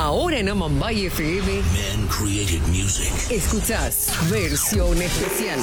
Ahora en Amambay FM. Man created music. Escuchás Versión Especial.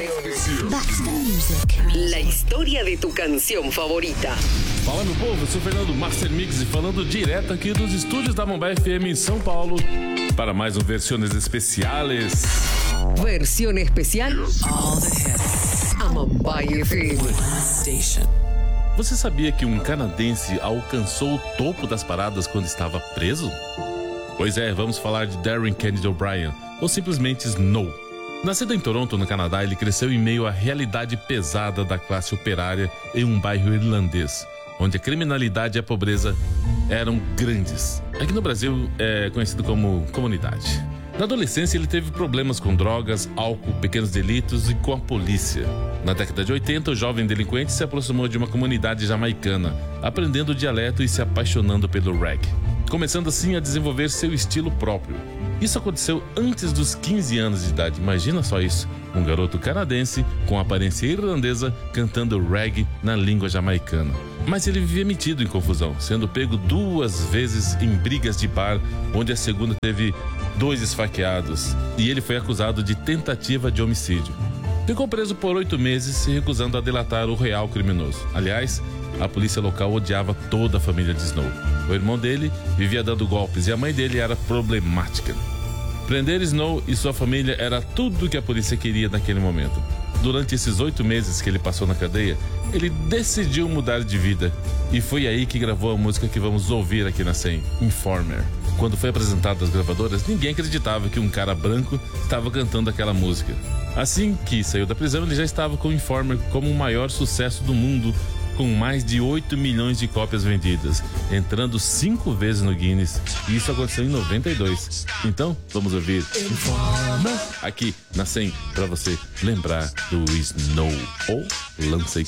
Back to the music. La historia de tu canción favorita. Fala, meu povo, eu sou o Fernando Master Mix e falando direto aqui dos estúdios da Amambay FM em São Paulo para mais um Versiones Especiales. Versión Especial. All the hits. Amambay FM. Station. Você sabia que um canadense alcançou o topo das paradas quando estava preso? Pois é, vamos falar de Darren Kennedy O'Brien, ou simplesmente Snow. Nascido em Toronto, no Canadá, ele cresceu em meio à realidade pesada da classe operária em um bairro irlandês, onde a criminalidade e a pobreza eram grandes. Aqui no Brasil é conhecido como comunidade. Na adolescência, ele teve problemas com drogas, álcool, pequenos delitos e com a polícia. Na década de 80, o jovem delinquente se aproximou de uma comunidade jamaicana, aprendendo o dialeto e se apaixonando pelo reggae, começando assim a desenvolver seu estilo próprio. Isso aconteceu antes dos 15 anos de idade, imagina só isso. Um garoto canadense com aparência irlandesa cantando reggae na língua jamaicana. Mas ele vivia metido em confusão, sendo pego 2 vezes em brigas de bar, onde a segunda teve 2 esfaqueados, e ele foi acusado de tentativa de homicídio. Ficou preso por 8 meses, se recusando a delatar o real criminoso. Aliás, a polícia local odiava toda a família de Snow. O irmão dele vivia dando golpes e a mãe dele era problemática. Prender Snow e sua família era tudo o que a polícia queria naquele momento. Durante esses 8 meses que ele passou na cadeia, ele decidiu mudar de vida. E foi aí que gravou a música que vamos ouvir aqui na 100, Informer. Quando foi apresentado às gravadoras, ninguém acreditava que um cara branco estava cantando aquela música. Assim que saiu da prisão, ele já estava com Informer como o maior sucesso do mundo, com mais de 8 milhões de cópias vendidas, entrando 5 vezes no Guinness, e isso aconteceu em 92. Então, vamos ouvir Informer aqui na 100, para você lembrar do Snow, ou Lancei